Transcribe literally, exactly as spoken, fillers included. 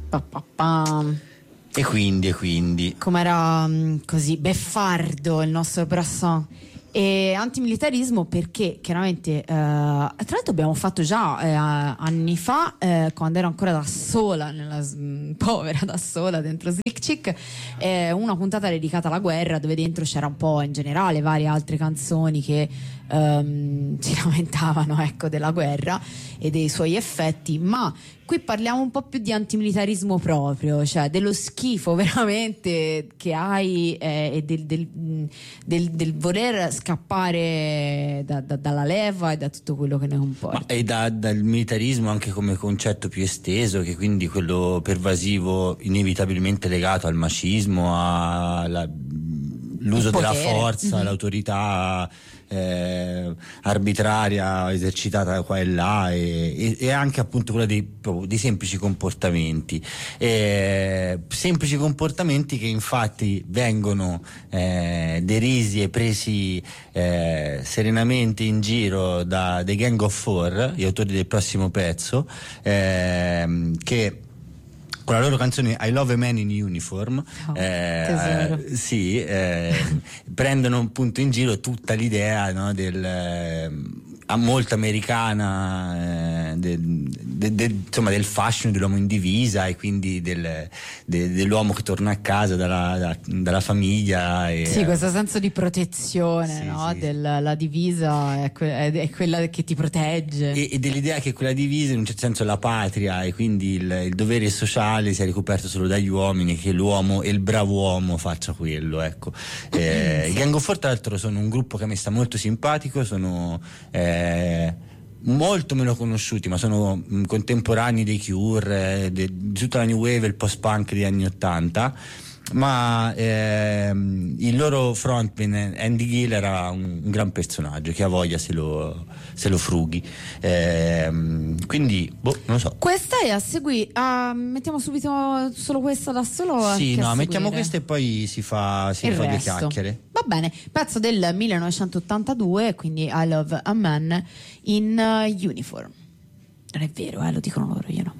Pa, pa, pa. E quindi, e quindi. Com'era mh, così beffardo il nostro Brasson. E antimilitarismo perché chiaramente, eh, tra l'altro abbiamo fatto già eh, anni fa, eh, quando ero ancora da sola, nella, mh, povera da sola dentro Slick Chick, eh, una puntata dedicata alla guerra, dove dentro c'era un po' in generale varie altre canzoni che ehm, si lamentavano, ecco, della guerra e dei suoi effetti, ma qui parliamo un po' più di antimilitarismo proprio, cioè dello schifo veramente che hai eh, e del, del, del, del voler scappare da, da, dalla leva e da tutto quello che ne comporta. Ma e da, dal militarismo anche come concetto più esteso, che quindi quello pervasivo inevitabilmente legato al macismo, all'uso della forza, mm-hmm. l'autorità Eh, arbitraria esercitata qua e là, e, e, e anche appunto quella dei, dei semplici comportamenti eh, semplici comportamenti che infatti vengono eh, derisi e presi eh, serenamente in giro da The Gang of Four, gli autori del prossimo pezzo, eh, che con la loro canzone I Love a Man in Uniform, oh, eh, eh, sì, eh, prendono appunto in giro tutta l'idea, no, del eh, molto americana, eh, del, de, de, insomma del fashion dell'uomo in divisa, e quindi del, de, dell'uomo che torna a casa dalla, da, dalla famiglia. E, sì, questo senso di protezione, sì, no? sì. Del, la divisa è, que- è quella che ti protegge. E, e dell'idea che quella divisa in un certo senso è la patria, e quindi il, il dovere sociale sia ricoperto solo dagli uomini, che l'uomo e il bravo uomo faccia quello, ecco. Eh, sì. I Gang of Four tra l'altro sono un gruppo che a me sta molto simpatico, sono eh, molto meno conosciuti, ma sono mh, contemporanei dei Cure, eh, de, di tutta la new wave e il post-punk degli anni ottanta. Ma ehm, il loro frontman Andy Gill era un, un gran personaggio che ha voglia se lo, se lo frughi, ehm, quindi boh, non lo so. Questa è a seguire, uh, mettiamo subito solo questa da solo? Sì, no, mettiamo questa e poi si fa, si fa due chiacchiere. Va bene, pezzo del millenovecentottantadue, quindi I Love a Man in uh, Uniform. Non è vero, eh, lo dicono loro, io no.